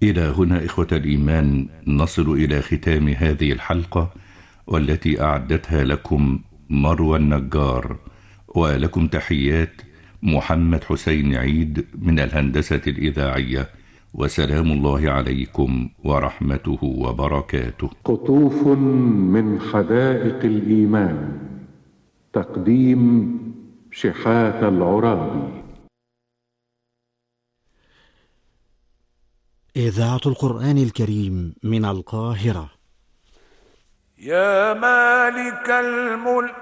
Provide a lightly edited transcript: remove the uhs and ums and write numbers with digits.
إلى هنا إخوة الإيمان نصل إلى ختام هذه الحلقة، والتي أعدتها لكم مروى النجار، ولكم تحيات محمد حسين عيد من الهندسة الإذاعية، وسلام الله عليكم ورحمته وبركاته. قطوف من حدائق الإيمان، تقديم شحاتة العرابي. إذاعة القرآن الكريم من القاهرة. يا مالك الملك